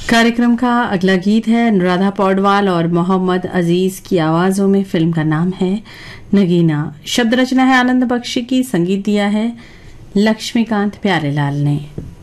कार्यक्रम का अगला गीत है अनुराधा पौडवाल और मोहम्मद अजीज की आवाजों में। फिल्म का नाम है नगीना। शब्द रचना है आनंद बख्शी की, संगीत दिया है लक्ष्मीकांत प्यारेलाल ने।